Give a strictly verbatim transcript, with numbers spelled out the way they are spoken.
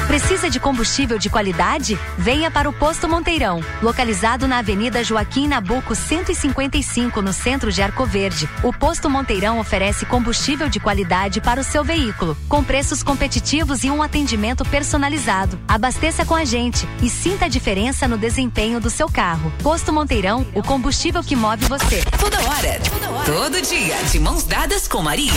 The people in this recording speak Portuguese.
Precisa de combustível de qualidade? Venha para o Posto Monteirão, localizado na Avenida Joaquim Nabuco cento e cinquenta e cinco, no centro de Arco Verde. O Posto Monteirão oferece combustível de qualidade para o seu veículo, com preços competitivos e um atendimento personalizado. Abasteça com a gente e sinta a diferença no desempenho do seu carro. Posto Monteirão, o combustível que move você. Toda hora, toda hora, todo dia, de mãos dadas com Maria.